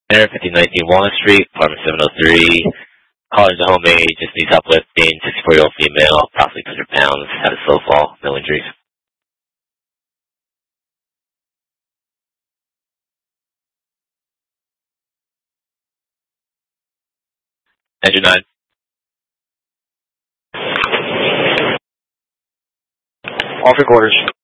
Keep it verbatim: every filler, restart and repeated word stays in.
fifteen nineteen Walnut Street, apartment seven oh three. Caller's a home age, just needs uplifting, sixty-four-year-old female, approximately two hundred pounds, had a slow fall, no injuries. Engine nine. All three quarters.